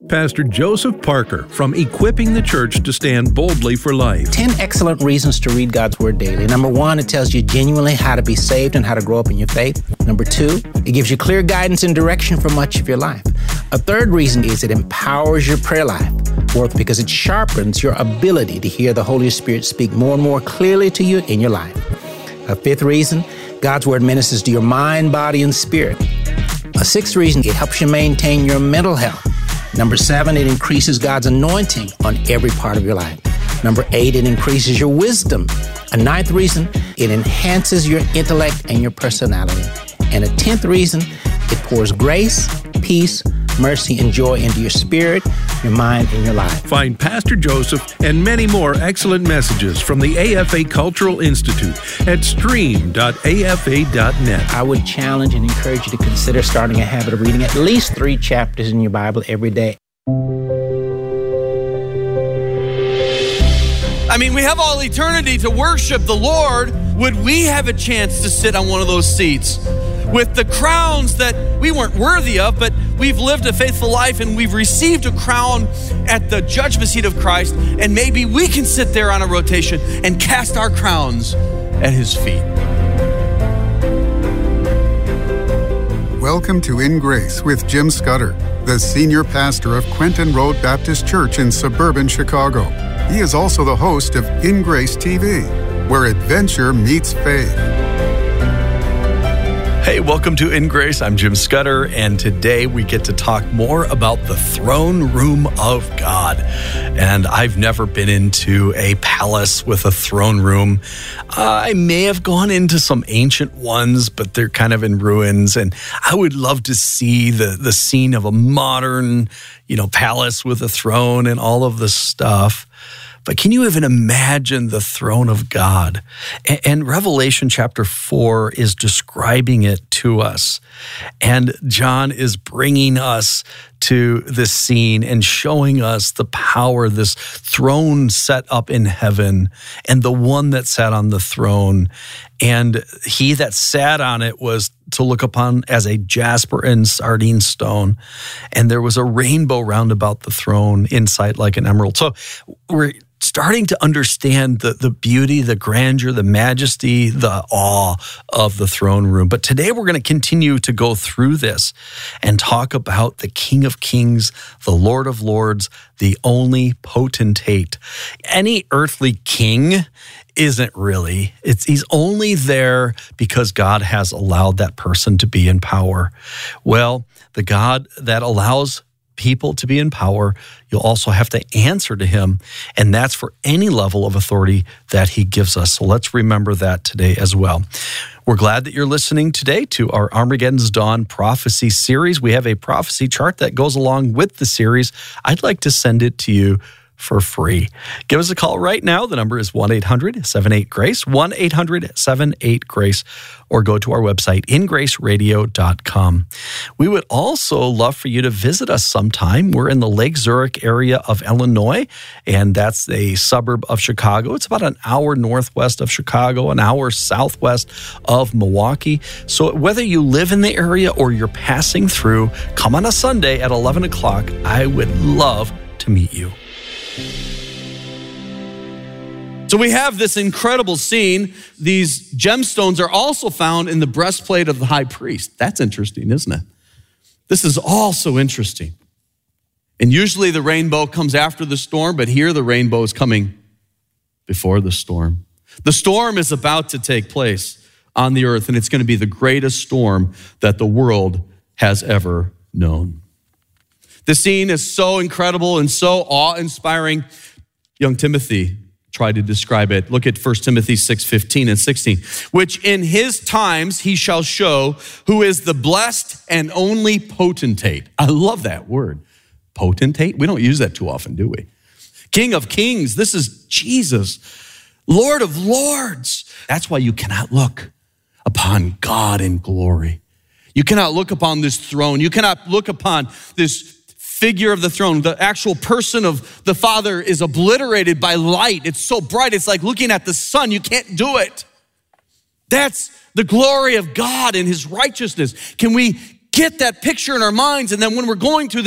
Pastor Joseph Parker from Equipping the Church to Stand Boldly for Life. 10 excellent reasons to read God's Word daily. Number 1, it tells you genuinely how to be saved and how to grow up in your faith. Number 2, it gives you clear guidance and direction for much of your life. A third reason is it empowers your prayer life. Fourth, because it sharpens your ability to hear the Holy Spirit speak more and more clearly to you in your life. A fifth reason, God's Word ministers to your mind, body, and spirit. A sixth reason, it helps you maintain your mental health. Number 7, it increases God's anointing on every part of your life. Number 8, it increases your wisdom. A ninth reason, it enhances your intellect and your personality. And a 10th reason, it pours grace, peace, mercy, and joy into your spirit, your mind, and your life. Find Pastor Joseph and many more excellent messages from the AFA Cultural Institute at stream.afa.net. I would challenge and encourage you to consider starting a habit of reading at least 3 chapters in your Bible every day. I mean, we have all eternity to worship the Lord. Would we have a chance to sit on one of those seats with the crowns that we weren't worthy of, but we've lived a faithful life and we've received a crown at the judgment seat of Christ, and maybe we can sit there on a rotation and cast our crowns at His feet. Welcome to In Grace with Jim Scudder, the senior pastor of Quentin Road Baptist Church in suburban Chicago. He is also the host of In Grace TV, where adventure meets faith. Hey, welcome to In Grace. I'm Jim Scudder, and today we get to talk more about the throne room of God. And I've never been into a palace with a throne room. I may have gone into some ancient ones, but they're kind of in ruins. And I would love to see the scene of a modern, palace with a throne and all of this stuff. But can you even imagine the throne of God? And Revelation chapter 4 is describing it to us. And John is bringing us to this scene and showing us the power, this throne set up in heaven, and the one that sat on the throne. And he that sat on it was to look upon as a jasper and sardine stone. And there was a rainbow round about the throne, inside like an emerald. So we're starting to understand the beauty, the grandeur, the majesty, the awe of the throne room. But today we're going to continue to go through this and talk about the King of Kings, the Lord of Lords, the only potentate. Any earthly king isn't really. He's only there because God has allowed that person to be in power. Well, the God that allows people to be in power, you'll also have to answer to Him, and that's for any level of authority that He gives us. So let's remember that today as well. We're glad that you're listening today to our Armageddon's Dawn prophecy series. We have a prophecy chart that goes along with the series. I'd like to send it to you for free. Give us a call right now. The number is 1-800-78-GRACE, 1-800-78-GRACE, or go to our website, ingraceradio.com. We would also love for you to visit us sometime. We're in the Lake Zurich area of Illinois, and that's a suburb of Chicago. It's about an hour northwest of Chicago, an hour southwest of Milwaukee. So whether you live in the area or you're passing through, come on a Sunday at 11 o'clock. I would love to meet you. So we have this incredible scene. These gemstones are also found in the breastplate of the high priest. That's interesting, isn't it? This is also interesting. And usually the rainbow comes after the storm, but here the rainbow is coming before the storm. The storm is about to take place on the earth, and it's going to be the greatest storm that the world has ever known. The scene is so incredible and so awe-inspiring. Young Timothy tried to describe it. Look at 1 Timothy 6:15 and 16. Which in his times he shall show who is the blessed and only potentate. I love that word, potentate. We don't use that too often, do we? King of kings, this is Jesus. Lord of lords. That's why you cannot look upon God in glory. You cannot look upon this throne. You cannot look upon this figure of the throne. The actual person of the Father is obliterated by light. It's so bright, it's like looking at the sun. You can't do it. That's the glory of God and His righteousness. Can we get that picture in our minds? And then when we're going through